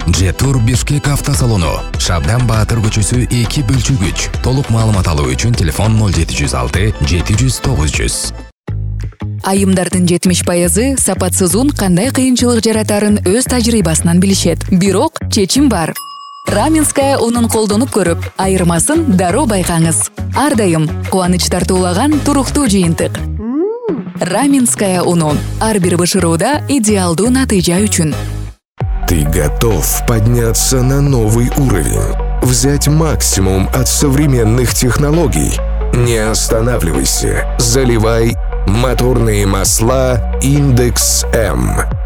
Жетур Бишкек автосалону. Шабдан Баатыр көчөсү 2/3. Толук маалымат алуу үчүн телефон 0706 700 900. Айымдардын 70% сапатсыз ун кандай кыйынчылык жаратарын өз тажрыйбасынан билишет. Бирок чечим бар. Раменская унун колдонуп көрүп, айырмасын дароо байкаңыз. Ар дайым кубаныч тартуулаган туруктуу жыйынтык. Раменская уну ар бир бышырууда идеалдуу натыйжа үчүн. Ты готов подняться на новый уровень? Взять максимум от современных технологий? Не останавливайся. Заливай моторные масла Индекс М.